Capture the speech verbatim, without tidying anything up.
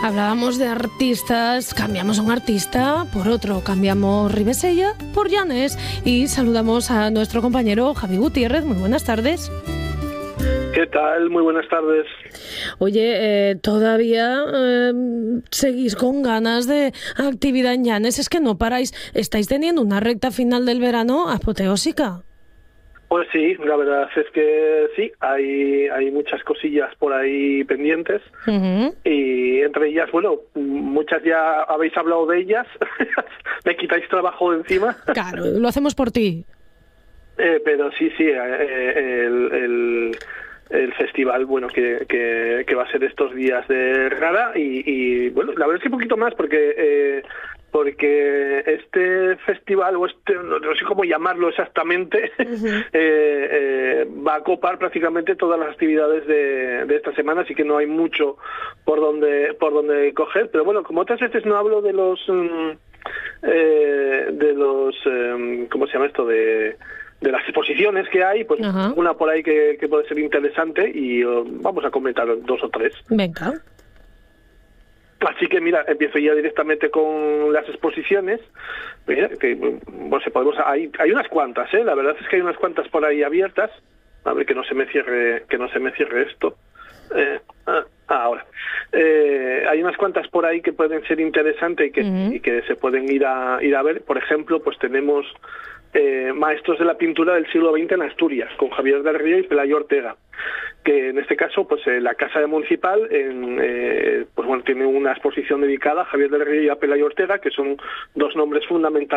Hablábamos de artistas, cambiamos un artista por otro, cambiamos Ribesella por Llanes y saludamos a nuestro compañero Javi Gutiérrez. Muy buenas tardes. ¿Qué tal? Muy buenas tardes. Oye, eh, ¿todavía eh, seguís con ganas de actividad en Llanes? Es que no paráis, estáis teniendo una recta final del verano apoteósica. Pues sí, la verdad es que sí, hay hay muchas cosillas por ahí pendientes, uh-huh. Y entre ellas, bueno, muchas ya habéis hablado de ellas, me quitáis trabajo de encima. Claro, lo hacemos por ti. Eh, pero sí, sí, eh, el, el, el festival, bueno, que, que, que va a ser estos días de Rara y, y bueno, la verdad es que un poquito más porque... Eh, porque este festival, o este, no, no sé cómo llamarlo exactamente, uh-huh. eh, eh, va a copar prácticamente todas las actividades de, de esta semana, así que no hay mucho por donde por donde coger, pero bueno, como otras veces no hablo de los um, eh, de los um, ¿cómo se llama esto? de de las exposiciones que hay, pues uh-huh. una por ahí que, que puede ser interesante y uh, vamos a comentar dos o tres. Venga. Así que mira, empiezo ya directamente con las exposiciones. Mira, que bueno, podemos, hay, hay unas cuantas, ¿eh? La verdad es que hay unas cuantas por ahí abiertas. A ver que no se me cierre, que no se me cierre esto. Eh, ah, ahora. Eh, hay unas cuantas por ahí que pueden ser interesantes y que, uh-huh. y que se pueden ir a ir a ver. Por ejemplo, pues tenemos eh, maestros de la pintura del siglo veinte en Asturias, con Javier del Río y Pelayo Ortega, que en este caso pues eh, la Casa Municipal en, eh, pues bueno, tiene una exposición dedicada a Javier del Río y a Pelayo Ortega, que son dos nombres fundamentales